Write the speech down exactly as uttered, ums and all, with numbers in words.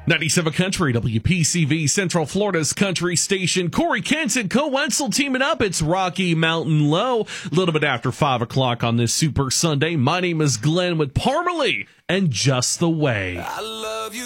ninety-seven Country, W P C V, Central Florida's country station. Corey Kent and Co Wetzel teaming up. It's Rocky Mountain Low. A little bit after five o'clock on this Super Sunday. My name is Glenn with Parmalee and Just the Way. I love you.